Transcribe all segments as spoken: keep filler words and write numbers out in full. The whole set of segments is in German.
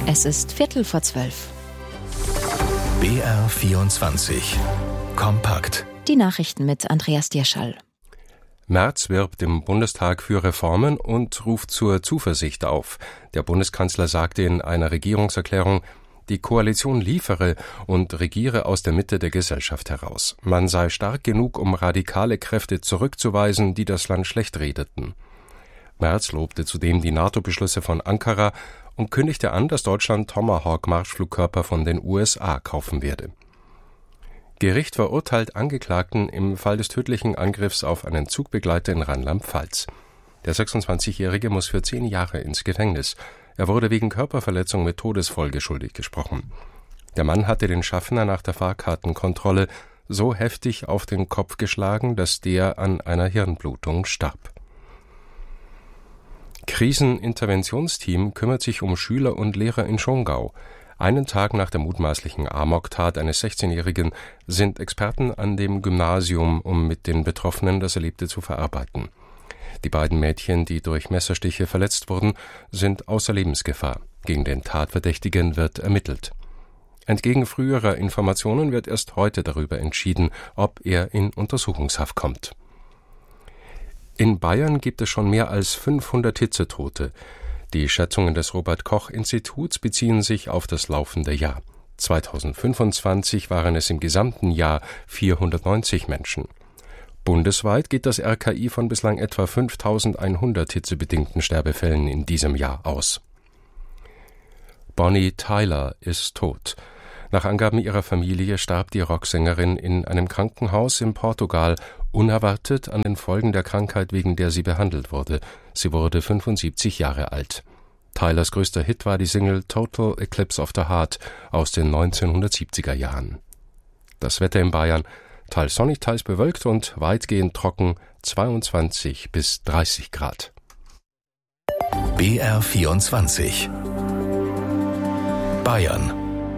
Es ist Viertel vor zwölf. B R vierundzwanzig. Kompakt. Die Nachrichten mit Andreas Dierschall. Merz wirbt im Bundestag für Reformen und ruft zur Zuversicht auf. Der Bundeskanzler sagte in einer Regierungserklärung, die Koalition liefere und regiere aus der Mitte der Gesellschaft heraus. Man sei stark genug, um radikale Kräfte zurückzuweisen, die das Land schlecht redeten. Merz lobte zudem die NATO-Beschlüsse von Ankara und kündigte an, dass Deutschland Tomahawk-Marschflugkörper von den U S A kaufen werde. Gericht verurteilt Angeklagten im Fall des tödlichen Angriffs auf einen Zugbegleiter in Rheinland-Pfalz. Der sechsundzwanzigjährige muss für zehn Jahre ins Gefängnis. Er wurde wegen Körperverletzung mit Todesfolge schuldig gesprochen. Der Mann hatte den Schaffner nach der Fahrkartenkontrolle so heftig auf den Kopf geschlagen, dass der an einer Hirnblutung starb. Kriseninterventionsteam kümmert sich um Schüler und Lehrer in Schongau. Einen Tag nach der mutmaßlichen Amoktat eines sechzehnjährigen sind Experten an dem Gymnasium, um mit den Betroffenen das Erlebte zu verarbeiten. Die beiden Mädchen, die durch Messerstiche verletzt wurden, sind außer Lebensgefahr. Gegen den Tatverdächtigen wird ermittelt. Entgegen früherer Informationen wird erst heute darüber entschieden, ob er in Untersuchungshaft kommt. In Bayern gibt es schon mehr als fünfhundert Hitzetote. Die Schätzungen des Robert-Koch-Instituts beziehen sich auf das laufende Jahr. zweitausendfünfundzwanzig waren es im gesamten Jahr vierhundertneunzig Menschen. Bundesweit geht das R K I von bislang etwa fünftausendeinhundert hitzebedingten Sterbefällen in diesem Jahr aus. Bonnie Tyler ist tot. Nach Angaben ihrer Familie starb die Rocksängerin in einem Krankenhaus in Portugal unerwartet an den Folgen der Krankheit, wegen der sie behandelt wurde. Sie wurde fünfundsiebzig Jahre alt. Tylers größter Hit war die Single Total Eclipse of the Heart aus den neunzehnhundertsiebziger Jahren. Das Wetter in Bayern: teils sonnig, teils bewölkt und weitgehend trocken, zweiundzwanzig bis dreißig Grad. B R vierundzwanzig. Bayern.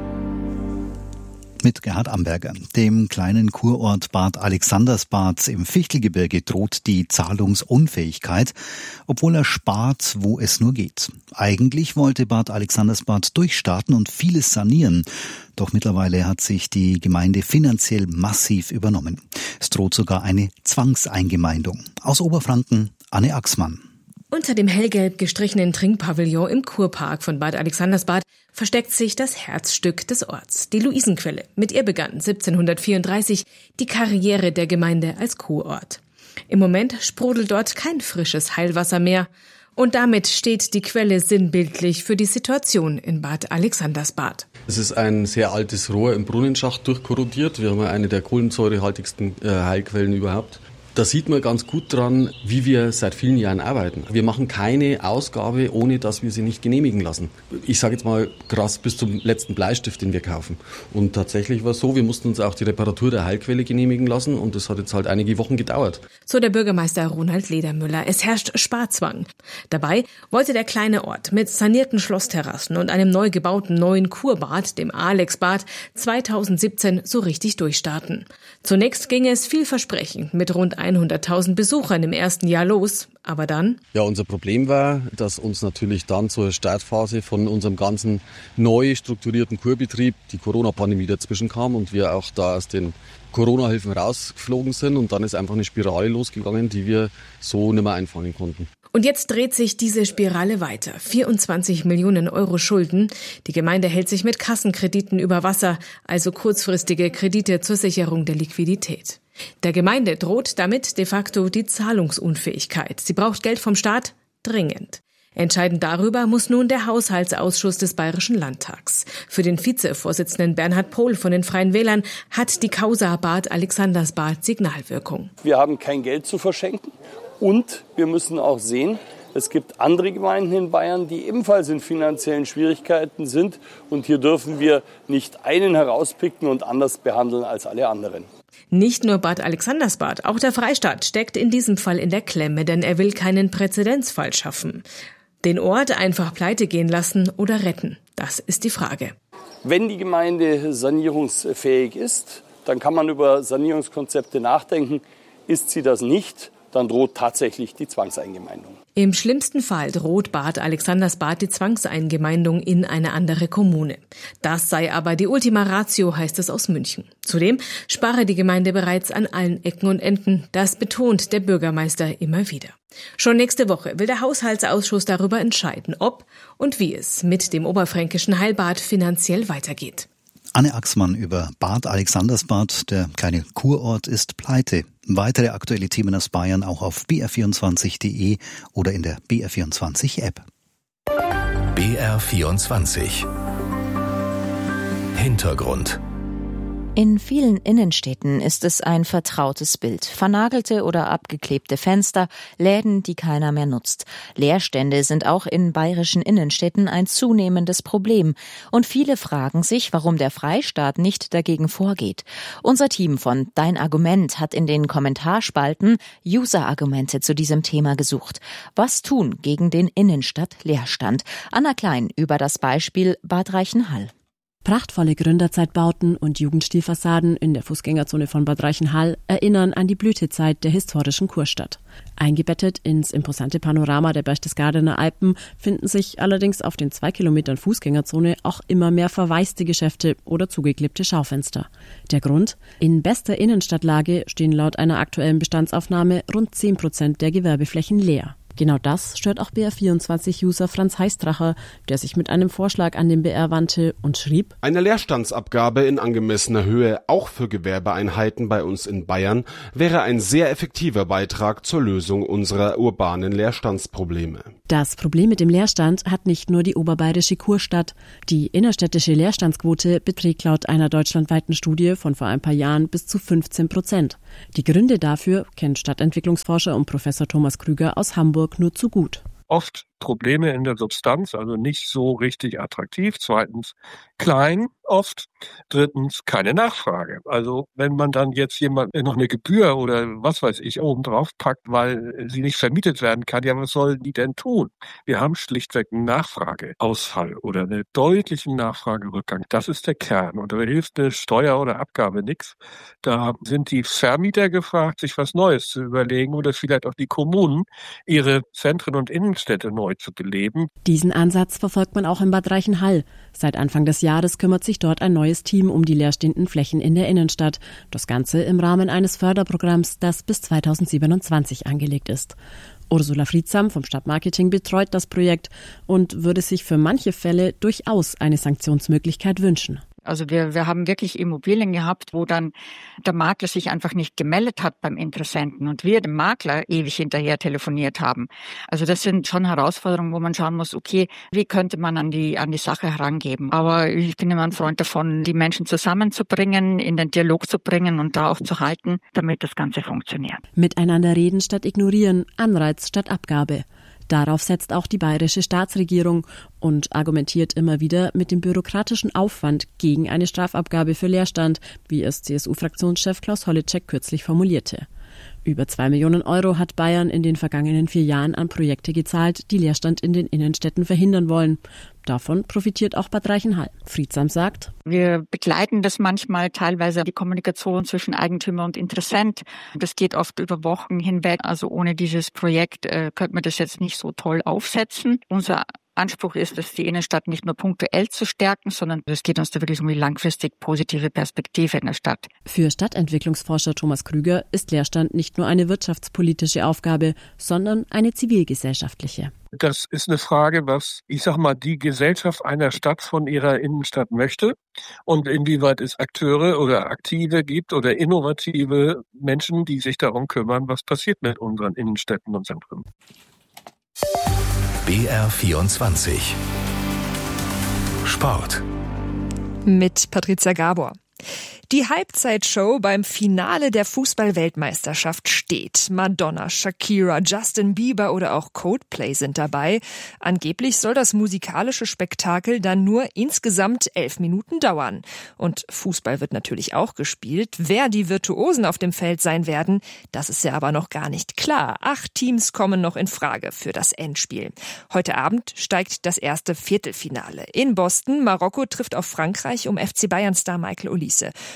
Mit Gerhard Amberger. Dem kleinen Kurort Bad Alexandersbad im Fichtelgebirge droht die Zahlungsunfähigkeit, obwohl er spart, wo es nur geht. Eigentlich wollte Bad Alexandersbad durchstarten und vieles sanieren. Doch mittlerweile hat sich die Gemeinde finanziell massiv übernommen. Es droht sogar eine Zwangseingemeindung. Aus Oberfranken, Anne Axmann. Unter dem hellgelb gestrichenen Trinkpavillon im Kurpark von Bad Alexandersbad versteckt sich das Herzstück des Orts, die Luisenquelle. Mit ihr begann siebzehnhundertvierunddreißig die Karriere der Gemeinde als Kurort. Im Moment sprudelt dort kein frisches Heilwasser mehr. Und damit steht die Quelle sinnbildlich für die Situation in Bad Alexandersbad. Es ist ein sehr altes Rohr im Brunnenschacht durchkorrodiert. Wir haben eine der kohlensäurehaltigsten äh, Heilquellen überhaupt. Da sieht man ganz gut dran, wie wir seit vielen Jahren arbeiten. Wir machen keine Ausgabe, ohne dass wir sie nicht genehmigen lassen. Ich sage jetzt mal krass, bis zum letzten Bleistift, den wir kaufen. Und tatsächlich war es so, wir mussten uns auch die Reparatur der Heilquelle genehmigen lassen und das hat jetzt halt einige Wochen gedauert. So der Bürgermeister Ronald Ledermüller. Es herrscht Sparzwang. Dabei wollte der kleine Ort mit sanierten Schlossterrassen und einem neu gebauten neuen Kurbad, dem Alexbad, zweitausendsiebzehn so richtig durchstarten. Zunächst ging es vielversprechend mit rund hunderttausend Besuchern im ersten Jahr los, aber dann? Ja, unser Problem war, dass uns natürlich dann zur Startphase von unserem ganzen neu strukturierten Kurbetrieb die Corona-Pandemie dazwischen kam und wir auch da aus den Corona-Hilfen rausgeflogen sind und dann ist einfach eine Spirale losgegangen, die wir so nicht mehr einfangen konnten. Und jetzt dreht sich diese Spirale weiter. vierundzwanzig Millionen Euro Schulden. Die Gemeinde hält sich mit Kassenkrediten über Wasser, also kurzfristige Kredite zur Sicherung der Liquidität. Der Gemeinde droht damit de facto die Zahlungsunfähigkeit. Sie braucht Geld vom Staat dringend. Entscheiden darüber muss nun der Haushaltsausschuss des Bayerischen Landtags. Für den Vizevorsitzenden Bernhard Pohl von den Freien Wählern hat die Causa Bad Alexandersbad Signalwirkung. Wir haben kein Geld zu verschenken und wir müssen auch sehen, es gibt andere Gemeinden in Bayern, die ebenfalls in finanziellen Schwierigkeiten sind und hier dürfen wir nicht einen herauspicken und anders behandeln als alle anderen. Nicht nur Bad Alexandersbad, auch der Freistaat steckt in diesem Fall in der Klemme, denn er will keinen Präzedenzfall schaffen. Den Ort einfach pleite gehen lassen oder retten, das ist die Frage. Wenn die Gemeinde sanierungsfähig ist, dann kann man über Sanierungskonzepte nachdenken. Ist sie das nicht, dann droht tatsächlich die Zwangseingemeindung. Im schlimmsten Fall droht Bad Alexandersbad die Zwangseingemeindung in eine andere Kommune. Das sei aber die Ultima Ratio, heißt es aus München. Zudem spare die Gemeinde bereits an allen Ecken und Enden. Das betont der Bürgermeister immer wieder. Schon nächste Woche will der Haushaltsausschuss darüber entscheiden, ob und wie es mit dem oberfränkischen Heilbad finanziell weitergeht. Anne Axmann über Bad Alexandersbad. Der kleine Kurort ist pleite. Weitere aktuelle Themen aus Bayern auch auf b r vierundzwanzig punkt d e oder in der B R vierundzwanzig App. B R vierundzwanzig Hintergrund. In vielen Innenstädten ist es ein vertrautes Bild. Vernagelte oder abgeklebte Fenster, Läden, die keiner mehr nutzt. Leerstände sind auch in bayerischen Innenstädten ein zunehmendes Problem. Und viele fragen sich, warum der Freistaat nicht dagegen vorgeht. Unser Team von Dein Argument hat in den Kommentarspalten User-Argumente zu diesem Thema gesucht. Was tun gegen den Innenstadt-Leerstand? Anna Klein über das Beispiel Bad Reichenhall. Prachtvolle Gründerzeitbauten und Jugendstilfassaden in der Fußgängerzone von Bad Reichenhall erinnern an die Blütezeit der historischen Kurstadt. Eingebettet ins imposante Panorama der Berchtesgadener Alpen finden sich allerdings auf den zwei Kilometern Fußgängerzone auch immer mehr verwaiste Geschäfte oder zugeklebte Schaufenster. Der Grund? In bester Innenstadtlage stehen laut einer aktuellen Bestandsaufnahme rund zehn Prozent der Gewerbeflächen leer. Genau das stört auch B R vierundzwanzig-User Franz Heistracher, der sich mit einem Vorschlag an den B R wandte und schrieb: Eine Leerstandsabgabe in angemessener Höhe, auch für Gewerbeeinheiten bei uns in Bayern, wäre ein sehr effektiver Beitrag zur Lösung unserer urbanen Leerstandsprobleme. Das Problem mit dem Leerstand hat nicht nur die oberbayerische Kurstadt. Die innerstädtische Leerstandsquote beträgt laut einer deutschlandweiten Studie von vor ein paar Jahren bis zu fünfzehn Prozent. Die Gründe dafür kennt Stadtentwicklungsforscher und Professor Thomas Krüger aus Hamburg nur zu gut. Oft Probleme in der Substanz, also nicht so richtig attraktiv. Zweitens klein oft. Drittens keine Nachfrage. Also wenn man dann jetzt jemand noch eine Gebühr oder was weiß ich oben drauf packt, weil sie nicht vermietet werden kann, ja, was sollen die denn tun? Wir haben schlichtweg einen Nachfrageausfall oder einen deutlichen Nachfragerückgang. Das ist der Kern. Und da hilft eine Steuer oder Abgabe nichts. Da sind die Vermieter gefragt, sich was Neues zu überlegen oder vielleicht auch die Kommunen, ihre Zentren und Innenstädte neu zu beleben. Diesen Ansatz verfolgt man auch in Bad Reichenhall. Seit Anfang des Jahres kümmert sich dort ein neues Team um die leerstehenden Flächen in der Innenstadt. Das Ganze im Rahmen eines Förderprogramms, das bis zweitausendsiebenundzwanzig angelegt ist. Ursula Friedsam vom Stadtmarketing betreut das Projekt und würde sich für manche Fälle durchaus eine Sanktionsmöglichkeit wünschen. Also wir, wir haben wirklich Immobilien gehabt, wo dann der Makler sich einfach nicht gemeldet hat beim Interessenten und wir dem Makler ewig hinterher telefoniert haben. Also das sind schon Herausforderungen, wo man schauen muss, okay, wie könnte man an die, an die Sache herangeben. Aber ich bin immer ein Freund davon, die Menschen zusammenzubringen, in den Dialog zu bringen und da auch zu halten, damit das Ganze funktioniert. Miteinander reden statt ignorieren, Anreiz statt Abgabe. Darauf setzt auch die bayerische Staatsregierung und argumentiert immer wieder mit dem bürokratischen Aufwand gegen eine Strafabgabe für Leerstand, wie es C S U-Fraktionschef Klaus Holleczek kürzlich formulierte. Über zwei Millionen Euro hat Bayern in den vergangenen vier Jahren an Projekte gezahlt, die Leerstand in den Innenstädten verhindern wollen. Davon profitiert auch Bad Reichenhall. Friedsam sagt: Wir begleiten das manchmal teilweise die Kommunikation zwischen Eigentümer und Interessent. Das geht oft über Wochen hinweg. Also ohne dieses Projekt äh, könnte man das jetzt nicht so toll aufsetzen. Unser Anspruch ist es, die Innenstadt nicht nur punktuell zu stärken, sondern es geht uns da wirklich um die langfristig positive Perspektive in der Stadt. Für Stadtentwicklungsforscher Thomas Krüger ist Leerstand nicht nur eine wirtschaftspolitische Aufgabe, sondern eine zivilgesellschaftliche. Das ist eine Frage, was, ich sag mal, die Gesellschaft einer Stadt von ihrer Innenstadt möchte und inwieweit es Akteure oder Aktive gibt oder innovative Menschen, die sich darum kümmern, was passiert mit unseren Innenstädten und Zentren. B R vierundzwanzig Sport mit Patricia Gabor. Die Halbzeitshow beim Finale der Fußball-Weltmeisterschaft steht. Madonna, Shakira, Justin Bieber oder auch Coldplay sind dabei. Angeblich soll das musikalische Spektakel dann nur insgesamt elf Minuten dauern. Und Fußball wird natürlich auch gespielt. Wer die Virtuosen auf dem Feld sein werden, das ist ja aber noch gar nicht klar. Acht Teams kommen noch in Frage für das Endspiel. Heute Abend steigt das erste Viertelfinale. In Boston, Marokko trifft auf Frankreich um F C Bayern-Star Michael Olise.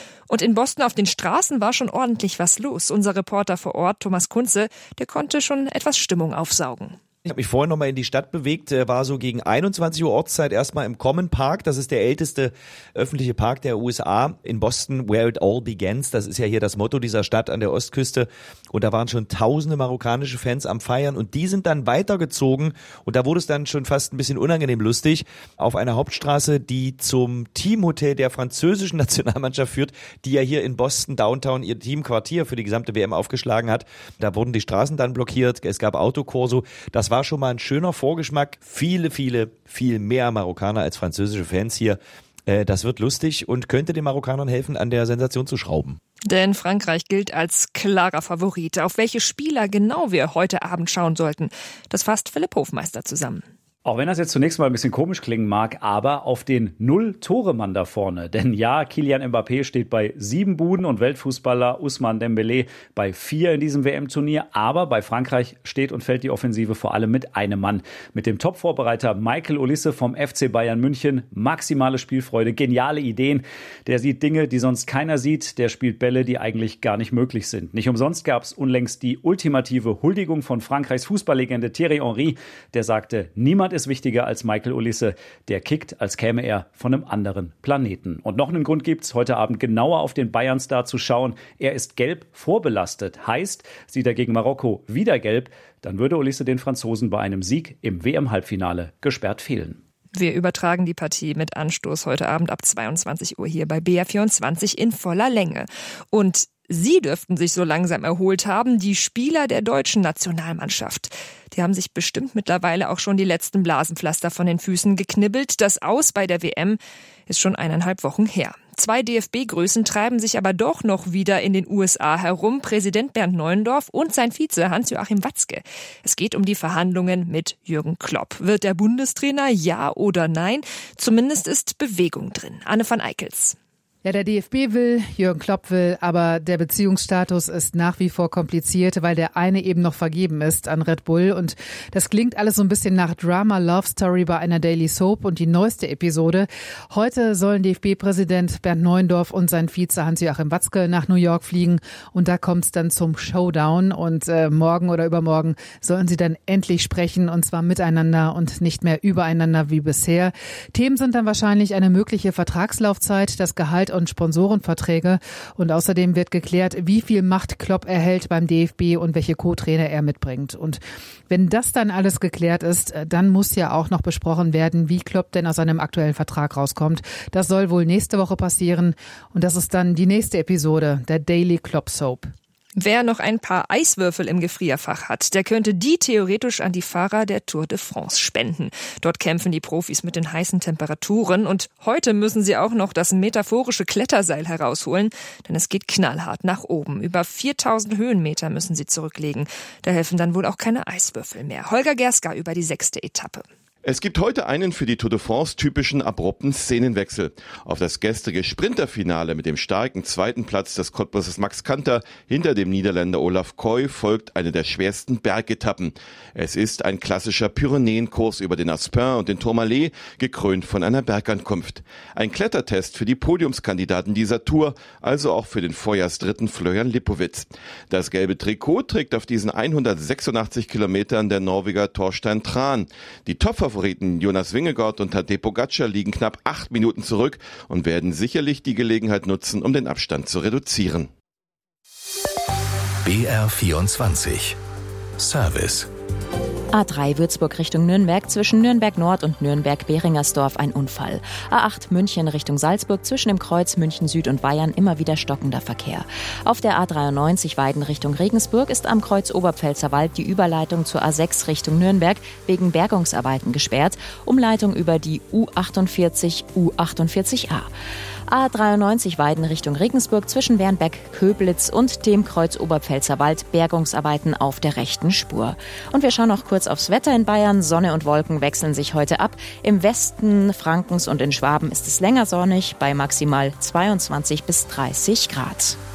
Und in Boston auf den Straßen war schon ordentlich was los. Unser Reporter vor Ort, Thomas Kunze, der konnte schon etwas Stimmung aufsaugen. Ich habe mich vorhin nochmal in die Stadt bewegt, war so gegen einundzwanzig Uhr Ortszeit erstmal im Common Park. Das ist der älteste öffentliche Park der U S A in Boston, where it all begins. Das ist ja hier das Motto dieser Stadt an der Ostküste. Und da waren schon tausende marokkanische Fans am Feiern und die sind dann weitergezogen und da wurde es dann schon fast ein bisschen unangenehm lustig auf einer Hauptstraße, die zum Teamhotel der französischen Nationalmannschaft führt, die ja hier in Boston Downtown ihr Teamquartier für die gesamte W M aufgeschlagen hat. Da wurden die Straßen dann blockiert, es gab Autokorso. Das war schon mal ein schöner Vorgeschmack. Viele, viele, viel mehr Marokkaner als französische Fans hier. Äh, das wird lustig und könnte den Marokkanern helfen, an der Sensation zu schrauben. Denn Frankreich gilt als klarer Favorit. Auf welche Spieler genau wir heute Abend schauen sollten, das fasst Philipp Hofmeister zusammen. Auch wenn das jetzt zunächst mal ein bisschen komisch klingen mag, aber auf den Null-Tore-Mann da vorne. Denn ja, Kylian Mbappé steht bei sieben Buden und Weltfußballer Ousmane Dembélé bei vier in diesem W M-Turnier. Aber bei Frankreich steht und fällt die Offensive vor allem mit einem Mann. Mit dem Top-Vorbereiter Michael Olise vom F C Bayern München. Maximale Spielfreude, geniale Ideen. Der sieht Dinge, die sonst keiner sieht. Der spielt Bälle, die eigentlich gar nicht möglich sind. Nicht umsonst gab es unlängst die ultimative Huldigung von Frankreichs Fußballlegende Thierry Henry. Der sagte, niemand ist wichtiger als Michael Olise. Der kickt, als käme er von einem anderen Planeten. Und noch einen Grund gibt's, heute Abend genauer auf den Bayern-Star zu schauen. Er ist gelb vorbelastet. Heißt, sieht er gegen Marokko wieder gelb, dann würde Olise den Franzosen bei einem Sieg im W M-Halbfinale gesperrt fehlen. Wir übertragen die Partie mit Anstoß heute Abend ab zweiundzwanzig Uhr hier bei B R vierundzwanzig in voller Länge. Und Sie dürften sich so langsam erholt haben, die Spieler der deutschen Nationalmannschaft. Die haben sich bestimmt mittlerweile auch schon die letzten Blasenpflaster von den Füßen geknibbelt. Das Aus bei der W M ist schon eineinhalb Wochen her. Zwei D F B-Größen treiben sich aber doch noch wieder in den U S A herum. Präsident Bernd Neuendorf und sein Vize Hans-Joachim Watzke. Es geht um die Verhandlungen mit Jürgen Klopp. Wird er Bundestrainer, ja oder nein? Zumindest ist Bewegung drin. Anne van Eickels. Ja, der D F B will, Jürgen Klopp will, aber der Beziehungsstatus ist nach wie vor kompliziert, weil der eine eben noch vergeben ist an Red Bull. Und das klingt alles so ein bisschen nach Drama Love Story bei einer Daily Soap. Und die neueste Episode: Heute sollen D F B-Präsident Bernd Neuendorf und sein Vize Hans-Joachim Watzke nach New York fliegen. Und da kommt es dann zum Showdown. Und äh, morgen oder übermorgen sollen sie dann endlich sprechen, und zwar miteinander und nicht mehr übereinander wie bisher. Themen sind dann wahrscheinlich eine mögliche Vertragslaufzeit, das Gehalt und Sponsorenverträge. Und außerdem wird geklärt, wie viel Macht Klopp erhält beim D F B und welche Co-Trainer er mitbringt. Und wenn das dann alles geklärt ist, dann muss ja auch noch besprochen werden, wie Klopp denn aus seinem aktuellen Vertrag rauskommt. Das soll wohl nächste Woche passieren. Und das ist dann die nächste Episode der Daily Klopp Soap. Wer noch ein paar Eiswürfel im Gefrierfach hat, der könnte die theoretisch an die Fahrer der Tour de France spenden. Dort kämpfen die Profis mit den heißen Temperaturen und heute müssen sie auch noch das metaphorische Kletterseil herausholen, denn es geht knallhart nach oben. Über viertausend Höhenmeter müssen sie zurücklegen. Da helfen dann wohl auch keine Eiswürfel mehr. Holger Gerska über die sechste Etappe. Es gibt heute einen für die Tour de France typischen abrupten Szenenwechsel. Auf das gestrige Sprinterfinale mit dem starken zweiten Platz des Cottbussers Max Kanter hinter dem Niederländer Olaf Koy folgt eine der schwersten Bergetappen. Es ist ein klassischer Pyrenäenkurs über den Aspin und den Tourmalet, gekrönt von einer Bergankunft. Ein Klettertest für die Podiumskandidaten dieser Tour, also auch für den Vorjahrsdritten Florian Lippowitz. Das gelbe Trikot trägt auf diesen hundertsechsundachtzig Kilometern der Norweger Torstein Tran. Die Top Favoriten Jonas Vingegaard und Tadej Pogacar liegen knapp acht Minuten zurück und werden sicherlich die Gelegenheit nutzen, um den Abstand zu reduzieren. B R vierundzwanzig Service. A drei Würzburg Richtung Nürnberg, zwischen Nürnberg Nord und Nürnberg-Behringersdorf ein Unfall. A acht München Richtung Salzburg, zwischen dem Kreuz München Süd und Bayern immer wieder stockender Verkehr. Auf der A dreiundneunzig Weiden Richtung Regensburg ist am Kreuz Oberpfälzerwald die Überleitung zur A sechs Richtung Nürnberg wegen Bergungsarbeiten gesperrt. Umleitung über die U achtundvierzig, U achtundvierzig A. A dreiundneunzig Weiden Richtung Regensburg, zwischen Wernberg-Köblitz und dem Kreuz Oberpfälzerwald Bergungsarbeiten auf der rechten Spur. Und wir schauen noch kurz aufs Wetter in Bayern. Sonne und Wolken wechseln sich heute ab. Im Westen Frankens und in Schwaben ist es länger sonnig bei maximal zweiundzwanzig bis dreißig Grad.